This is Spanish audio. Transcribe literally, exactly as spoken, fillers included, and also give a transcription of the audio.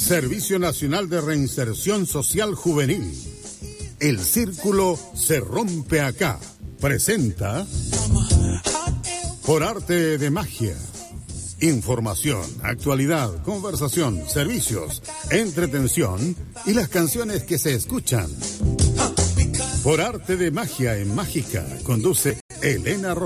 Servicio Nacional de Reinserción Social Juvenil. El círculo se rompe acá. Presenta Por Arte de Magia. Información, actualidad, conversación, servicios, entretención y las canciones que se escuchan. Por Arte de Magia en Mágica conduce Elena Rojas.